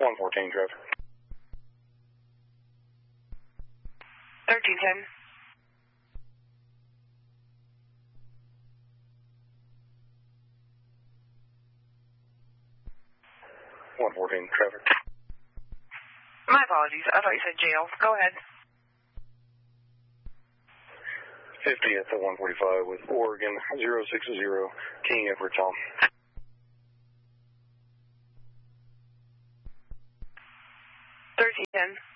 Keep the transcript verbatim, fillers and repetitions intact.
one fourteen traffic. thirteen ten. one fourteen traffic. My apologies. I thought you said jail. Go ahead. fifty at the one forty-five with Oregon zero six zero, King Edward Tom. thirteen ten.